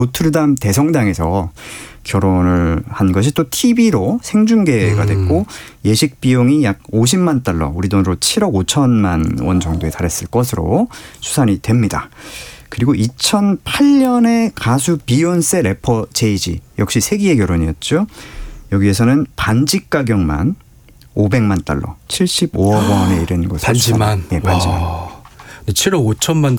노트르담 대성당에서 결혼을 한 것이 또 TV로 생중계가 됐고 예식 비용이 약 50만 달러, 우리 돈으로 7억 5천만 원 정도에 달했을 것으로 추산이 됩니다. 그리고 2008년에 가수 비욘세, 래퍼 제이지, 역시 세기의 결혼이었죠. 여기에서는 반지 가격만 500만 달러, 75억 원에 이르는 것으로 반지만? 네, 반지만. 7억 5천만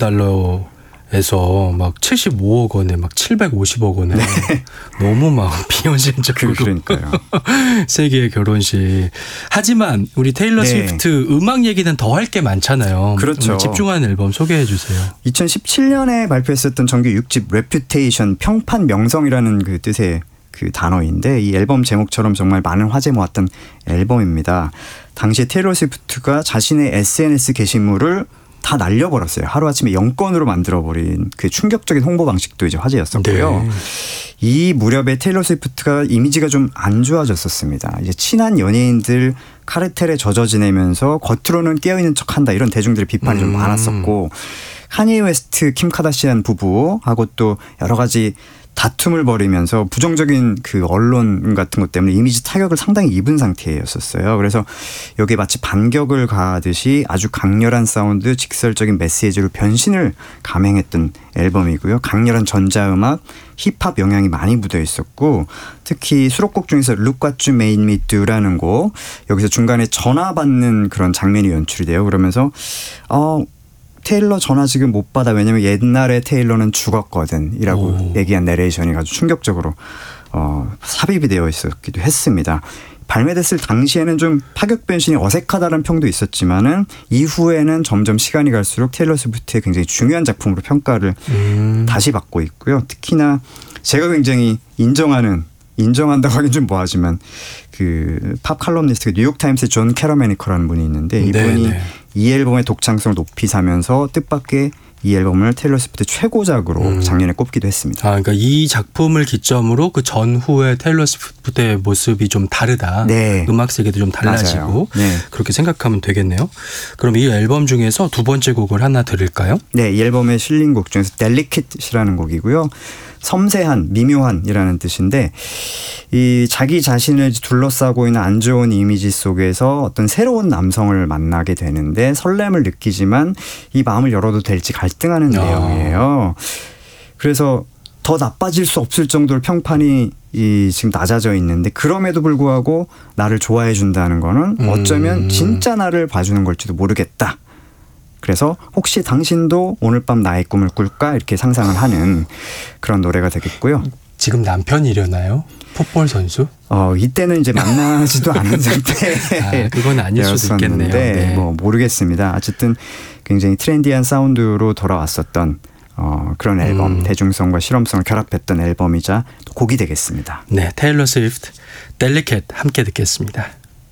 달러에서 막 75억 원에 막 750억 원에 네. 너무 막 비현실적이고 그러니까요. 세계의 결혼식. 하지만 우리 테일러 스위프트 음악 얘기는 더 할 게 많잖아요. 그렇죠. 집중하는 앨범 소개해 주세요. 2017년에 발표했었던 정규 6집 레퓨테이션, 평판 명성이라는 그 뜻의 그 단어인데 이 앨범 제목처럼 정말 많은 화제 모았던 앨범입니다. 당시에 테일러 스위프트가 자신의 SNS 게시물을 다 날려버렸어요. 하루아침에 영권으로 만들어버린 그 충격적인 홍보 방식도 이제 화제였었고요. 네. 이 무렵에 테일러 스위프트가 이미지가 좀 안 좋아졌었습니다. 이제 친한 연예인들 카르텔에 젖어 지내면서 겉으로는 깨어있는 척한다, 이런 대중들의 비판이 좀 많았었고, 카니에 웨스트, 킴 카다시안 부부하고 또 여러 가지 다툼을 벌이면서 부정적인 그 언론 같은 것 때문에 이미지 타격을 상당히 입은 상태였었어요. 그래서 여기에 마치 반격을 가하듯이 아주 강렬한 사운드, 직설적인 메시지로 변신을 감행했던 앨범이고요. 강렬한 전자음악, 힙합 영향이 많이 묻어 있었고, 특히 수록곡 중에서 Look What You Made Me Do라는 곡, 여기서 중간에 전화 받는 그런 장면이 연출이 돼요. 그러면서 테일러 전화 지금 못 받아, 왜냐면 옛날에 테일러는 죽었거든 이라고 얘기한 내레이션이 아주 충격적으로 삽입이 되어 있었기도 했습니다. 발매됐을 당시에는 좀 파격 변신이 어색하다는 평도 있었지만은 이후에는 점점 시간이 갈수록 테일러 스위프트의 굉장히 중요한 작품으로 평가를 다시 받고 있고요. 특히나 제가 굉장히 인정한다고 하긴 좀 뭐하지만 그 팝 칼럼니스트 뉴욕타임스의 존 캐러메니커라는 분이 있는데 이분이 이 앨범의 독창성을 높이 사면서 뜻밖의 이 앨범을 테일러 스위프트 최고작으로 작년에 꼽기도 했습니다. 그러니까 이 작품을 기점으로 그 전후의 테일러 스위프트의 모습이 좀 다르다. 네. 음악 세계도 좀 달라지고 네. 그렇게 생각하면 되겠네요. 그럼 이 앨범 중에서 두 번째 곡을 하나 들을까요? 네, 이 앨범에 실린 곡 중에서 Delicate이라는 곡이고요. 섬세한, 미묘한이라는 뜻인데, 이 자기 자신을 둘러싸고 있는 안 좋은 이미지 속에서 어떤 새로운 남성을 만나게 되는데 설렘을 느끼지만 이 마음을 열어도 될지 갈등하는 내용이에요. 그래서 더 나빠질 수 없을 정도로 평판이 지금 낮아져 있는데, 그럼에도 불구하고 나를 좋아해 준다는 거는 어쩌면 진짜 나를 봐주는 걸지도 모르겠다. 그래서 혹시 당신도 오늘 밤 나의 꿈을 꿀까? 이렇게 상상을 하는 그런 노래가 되겠고요. 지금 남편이려나요? 풋볼 선수? 이때는 이제 만나지도 않은 상태. 그건 아닐 수도 있겠네요. 네. 뭐 모르겠습니다. 어쨌든 굉장히 트렌디한 사운드로 돌아왔었던 그런 앨범, 대중성과 실험성을 결합했던 앨범이자 곡이 되겠습니다. 네, 테일러 스위프트, Delicate 함께 듣겠습니다.